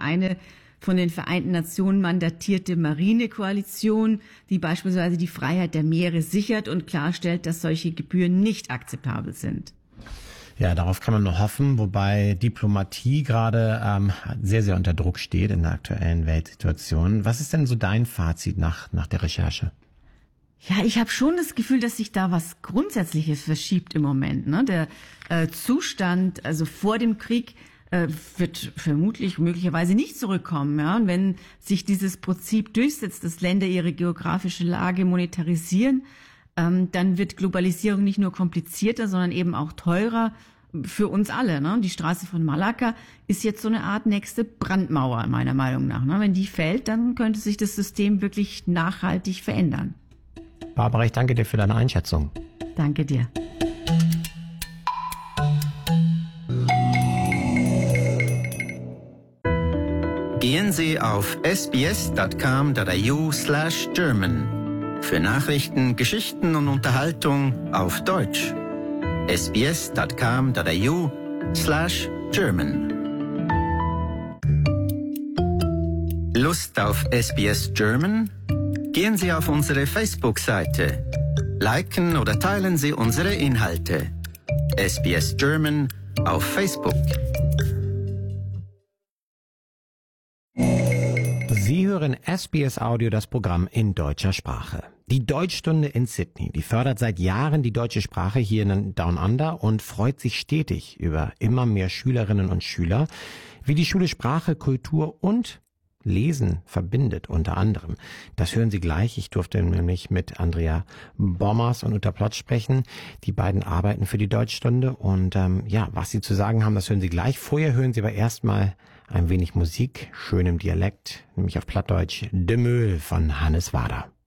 eine von den Vereinten Nationen mandatierte Marinekoalition, die beispielsweise die Freiheit der Meere sichert und klarstellt, dass solche Gebühren nicht akzeptabel sind. Ja, darauf kann man nur hoffen, wobei Diplomatie gerade sehr, sehr unter Druck steht in der aktuellen Weltsituation. Was ist denn so dein Fazit nach der Recherche? Ja, ich habe schon das Gefühl, dass sich da was Grundsätzliches verschiebt im Moment. Ne? Der Zustand, also vor dem Krieg, wird vermutlich möglicherweise nicht zurückkommen. Ja? Und wenn sich dieses Prinzip durchsetzt, dass Länder ihre geografische Lage monetarisieren, dann wird Globalisierung nicht nur komplizierter, sondern eben auch teurer für uns alle. Ne? Die Straße von Malakka ist jetzt so eine Art nächste Brandmauer, meiner Meinung nach. Ne? Wenn die fällt, dann könnte sich das System wirklich nachhaltig verändern. Barbara, ich danke dir für deine Einschätzung. Danke dir. Gehen Sie auf sbs.com.au/German für Nachrichten, Geschichten und Unterhaltung auf Deutsch. sbs.com.au/German. Lust auf SBS German? Gehen Sie auf unsere Facebook-Seite. Liken oder teilen Sie unsere Inhalte. SBS German auf Facebook. Sie hören SBS Audio, das Programm in deutscher Sprache. Die Deutschstunde in Sydney, die fördert seit Jahren die deutsche Sprache hier in Down Under und freut sich stetig über immer mehr Schülerinnen und Schüler, wie die Schule Sprache, Kultur und Lesen verbindet, unter anderem. Das hören Sie gleich. Ich durfte nämlich mit Andrea Bommers und Uta Plotz sprechen. Die beiden arbeiten für die Deutschstunde und was sie zu sagen haben, das hören Sie gleich. Vorher hören Sie aber erstmal ein wenig Musik, schön im Dialekt, nämlich auf Plattdeutsch, De Möhl von Hannes Wader.